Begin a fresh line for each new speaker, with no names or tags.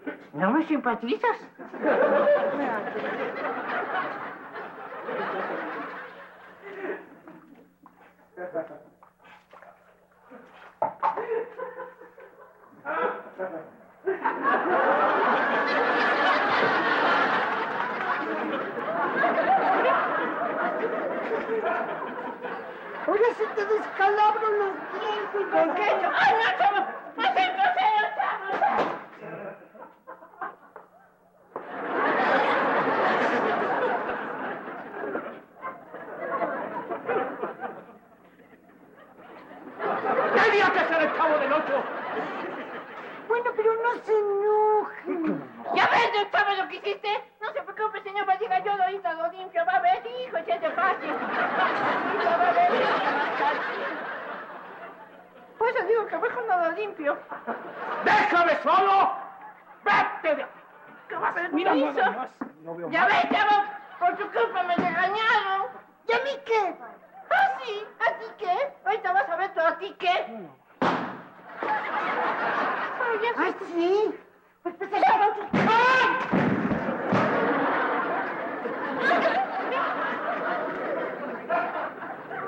¿No me simpatizas?
Ahora se te descalabran los dientes.
¿Por qué? ¡Ay, no, chavo! ¡Más el trasero, chavo!
¡Tenía que ser el Chavo del Ocho!
Bueno, pero no se enoje.
¿Ya ves, don Chavo, lo que hiciste? No se preocupe, señor Valdiga, yo ahorita lo limpio, va a ver, hijo, si es de fácil. Ahorita va a ver, por eso digo que mejor no lo limpio.
¡Déjame solo! ¡Vete de...
¿Qué va a ver,
Mira,
hizo?
nada más. No veo
Ya
más.
ves, Chavo, por tu culpa me regañaron.
¿Y a mí qué?
¿Ah, sí? ¿A ti qué? Ahorita vas a ver tú, ¿a ti qué? Ay, ya
¿Ah, sí? Pues,
¡Chavo! ¡Ay!